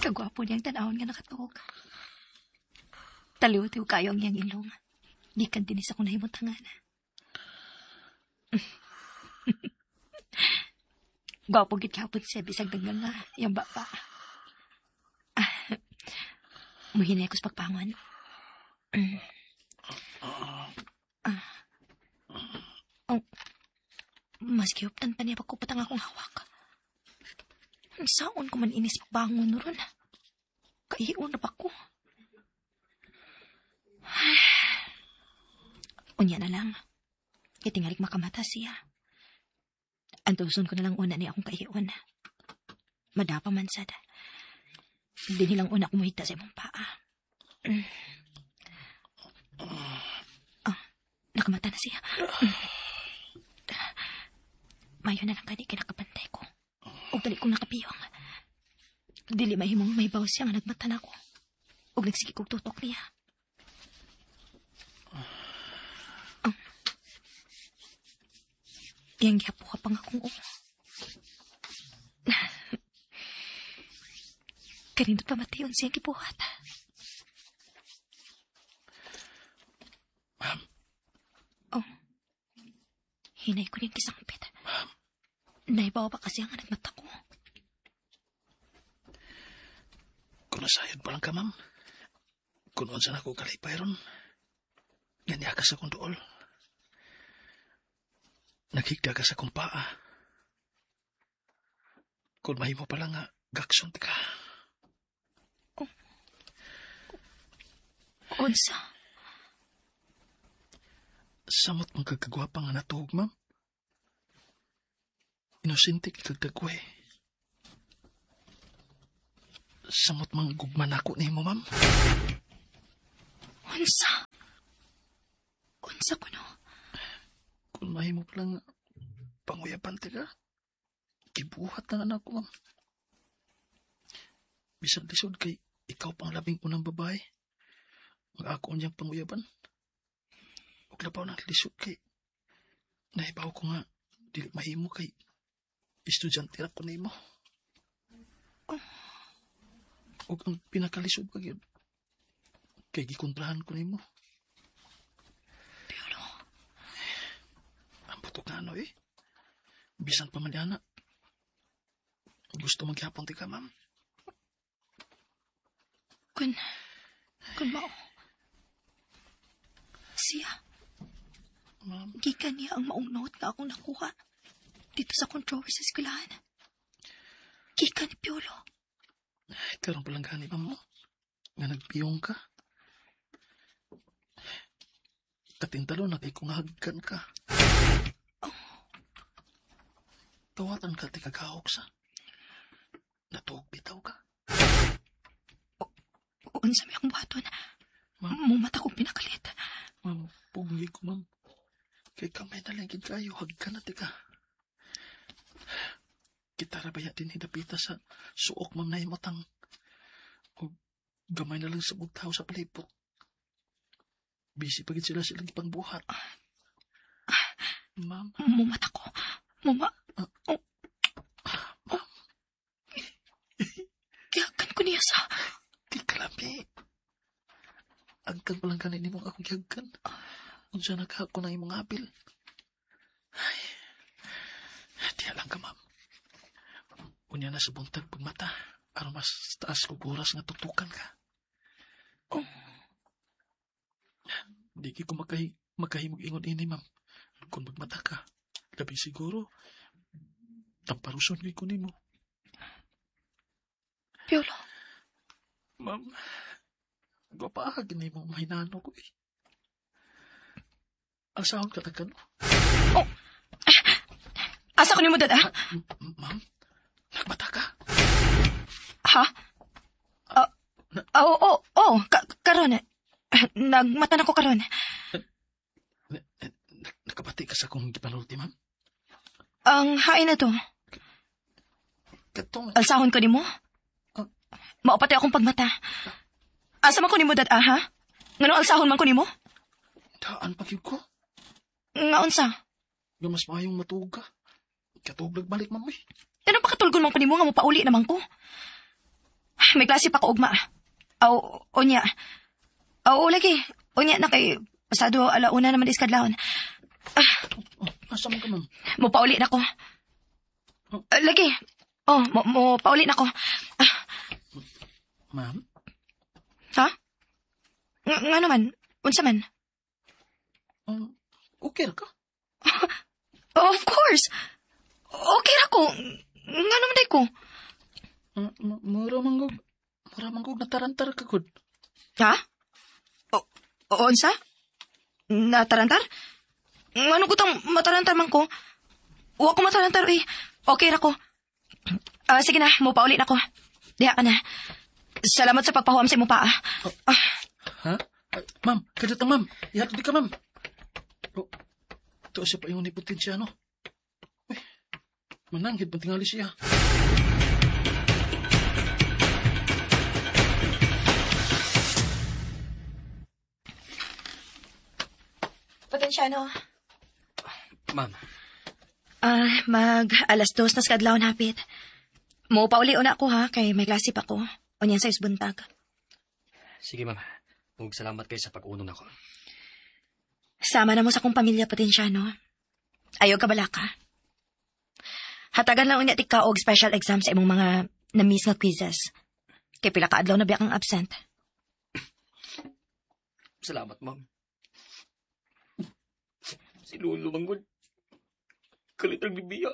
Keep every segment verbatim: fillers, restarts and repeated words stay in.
Kagwapo niyang tanawon nga nakatuog. Taliw-tiw kayo ang iyang ilong. Gikan dinis ako nahimutangan. Gwapo gid kapon siya bisag dagdag nga yung baba. Ah, muhinay ako sa pagpangon. Mm. Ah. Oh. Mas giuptan pa niya pagkupatang akong hawak. Saon ko man inis pagbangon ron. Kaiiwan na pa ko. Unya na lang. Itingalik makamata siya. Antuson ko na lang una ni akong kaiiwan. Madapa man sad. Hindi nilang una kumuhita sa imong paa. Mm. Oh, nakamata na siya. Mm. Mayo na lang kani kinakapantay ko. Huwag dali kong nakapiyong. Dili mahimong may bawas siya nga nagmata na ko. Huwag nagsige kong tutok niya. Oh. Iyang gihapo ka pang akong o. Kanindot pa matayon siyang kibuhat. Ma'am. Oh. Hinay ko niyang kisangpit. Ma'am. Naibawa pa kasi ang nagmata ko. Kung nasayod pa lang ka, ma'am. Kung saan ako kalipay ron. Ganyan ka sa kong dool. Naghigda ka sa kong paa. Kung mahimo pa lang nga, gakson ka. Oh. Unsa? Samot mong kagagwapa nga natuhog, ma'am. Inosintik ikagdagwe. Samot mang gugman ako ni mo, ma'am. Unsa? Unsa ko no? Kung mahimo pa lang panguyapan ka, kibuhat na anak ko, ma'am. Bisag lisod kay ikaw pang labing unang babae. Ang ako niyang panguyaban. Huwag labaw ng lisod kay naibaw ko nga dili mahimo kay estudyante ako na mo. Oh. Huwag ang pinakalisod pa yun. Kay gikontrahan ko na mo. Pero ang buto ka ano eh. Bisan pa man yana. Gusto maghapon ti ka, ma'am. Kun, kun mao. Siya. Ma'am. Gikan niya ang maong note nga akong nakuha dito sa controversy sa eskwelahan. Gikan ni Piolo. Karoon palang gani, ma'am mo. Nga nagpiyong ka. Katintalo na kay kung hagkan ka. Oh. Tawatan ka ti kagahok sa. Natuog bitaw ka. Unsa may akong buhaton. Mumata kong pinakalit. Ma'am, pugli ko, ma'am. Kay kamay na lang kayo, hagkan na ti ka. Kita rabaya din hidapita sa suok, ma'am, na imatang. O gamay na lang sa bugtaw sa palipot. Busy pagit sila silang pangbuhat. Ma'am. Mumata ko. Muma... Uh, oh. Ma'am. Giyakan ko niya sa... Di kalami. Agkan palang kanin ni mong akong giyakan. Kung siya naghako na imong apil. Ay. Di lang ka, ma'am. Unya na sa buntag pagmata. Aron mas taas ko oras nga tutukan ka. Oh. Di ki ko makahi, makahimog ingon ini, ma'am. Kung magmata ka, labi siguro, tamparuson ko ni mo. Piolo. Ma'am, gwapaag ni mo mahinano ko eh. Asahon ka tagan mo. Oh! Asa ko ni mo, dada? Ma'am, nagmata ka? Ha? Ah, uh, oo, oo, oo, ka- karon. Nagmata na ko karon. Nakabati ka sa kong gipanulti, ma'am? Ang hain na to. Katong... Alsahon ko ni mo? Uh, Maupati akong pagmata. Asa man ko ni mo, dada, ha? Ngano alsahon man ko ni mo? Daan pagyud ko. Nga unsa? Nga mas maayong matuog ka. Katublag balik, ma'am eh. Ano pa katulgon man ko ni mo nga mo pauli naman ko? May klase pa ko ugma. Aw, unya. Aw, lagi. Unya na kay pasado alauna naman iskadlawon. Ah, Oh, asa man ka, ma'am? mo pauli na ko. Ah, lagi. Oh, mo, mo pauli na ko. Ah, Ma'am? ha? Ng nga naman? Unsa man? Um, okay ra ka? Oh, of course. Okay ako. Nga naman day ko. Uh, ma- mura manggog. Mura manggog natarantar ka, good. Ha? O, o unsa? Natarantar? Ano ko tang matarantar man ko? Wa ko matarantar eh. Okay ra ko. Ah, sige na, mo pauli na ko. Diha ka na. Salamat sa pagpahuam sa imo pa. Ah. Ah, Ha? Ay, ma'am, kadito ma'am. Ihatod di ka, ma'am. Oh, ito siya pa yung ni Potensyano. Uy, mananghid pang tingali siya. Potensyano. Ma'am, Ah, mag alas dos na sa kadlawon hapit. Mo pauli una ko ha, kay may klase pa ko. Unyan sa isbuntag. Sige, ma'am. Huwag salamat kayo sa pag-unong ako. Sama na mo sa kong pamilya, Potensyano. Ayaw ka bala ka. Hatagan lang unya tika og special exam sa imong mga na-miss nga quizzes. Kay pila ka adlaw na biya kang absent. Salamat, ma'am. Si Lolo Manggod. Kalit ang bibiya.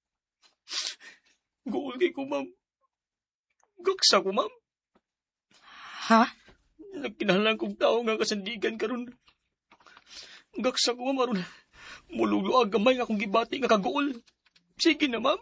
Goal kay ko, ma'am. Gaksa ko, ma'am. Ha? Nagkinahalan kong tao nga kasandigan karon. Gaksa ko, ma'am, aron mululo ang gamay nga akong gibati nga kagool. Sige na, ma'am.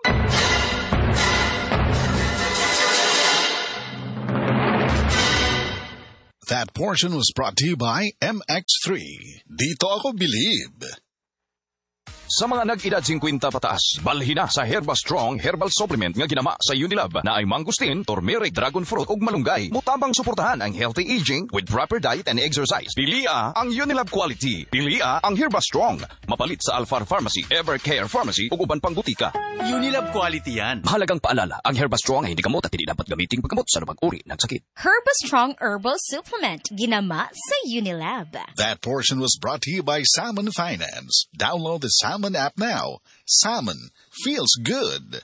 That portion was brought to you by M X three. Dito ako believe. Sa mga nag-edad fifty pataas, balhin na sa Herba Strong Herbal Supplement nga ginama sa Unilab na ay mangustin, turmeric, dragon fruit ug malunggay. Mutabang suportahan ang healthy aging with proper diet and exercise. Pilia ang Unilab quality. Pilia ang Herba Strong. Mapalit sa Alfar Pharmacy, Evercare Pharmacy ug uban pang butika. Unilab quality yan. Mahalagang paalala, ang Herba Strong ay hindi gamot at hindi dapat gamitin paggamot sa anumang uri ng sakit. Herba Strong Herbal Supplement, ginama sa Unilab. That portion was brought to you by Salmon Finance. Download the Salmon app now. Salmon feels good.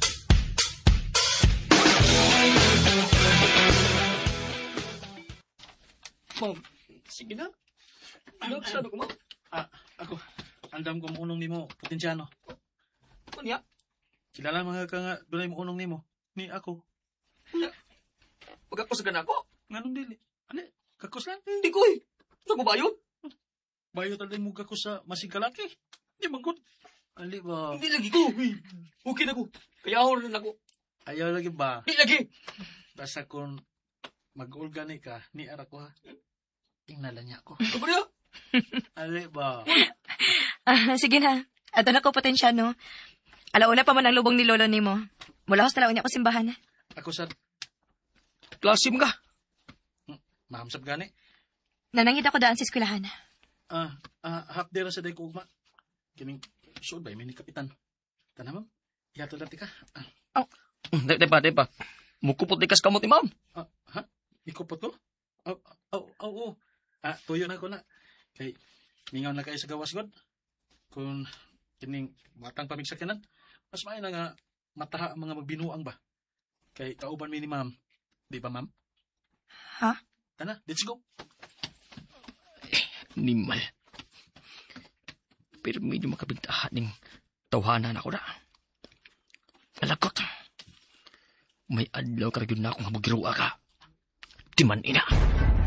Ma'am, sige na. Gaksa na ko, ma'am. Ah, ako. Andam ko maunong nimo, Potensyano. Kunya. Kilala mga ka nga, dunay mo unong nimo. Ni ako. Pag ako sa ganako. Nganong dili? Ano? Kakos lang? Hindi ko eh. Sa ko bayo? Bayo talay mo kakos sa masig kalaki. Di magod. Ali ba? Hindi lagi ko. Okay na ko. Kaya ako rin ako. Ayaw lagi ba? Hindi lagi. Basta kung mag-organic ka, ni ara ko ha. Tingnan niya ako. Ako niya. Ali ba? Ah, sige na. Ato na ko, Potensyano. Alauna pa man ang lubong ni lolo nimo. Mula hos na lang unya ko simbahan. Ako sa Klase mo ka. mahamsap gani. Nanangit ako daan sa eskwelahan. Ah, ah, half day ra sa day ko ugma. Kining sure ba may ni kapitan. Tana ma'am. Ihatod dati ka. Ah, Di pa, di pa. Mukupot di kas kamot ni ma'am. ah, ha? Ikupot ko? Oh, oh, oh, oh. Ah, tuyo na ko na. Kay mingaw na kayo sa gawas god. Kung kining batang pamigsakinan, mas maayo na nga mataha ang mga magbinuang ba. Kay kauban mi ni ma'am. Di ba ma'am? Ha? Tana, let's go. Nimal. Pero medyo makabintahan ng tawhanan ako na. Alagot. May adlaw ka rin na akong magirua ka. Timan ina.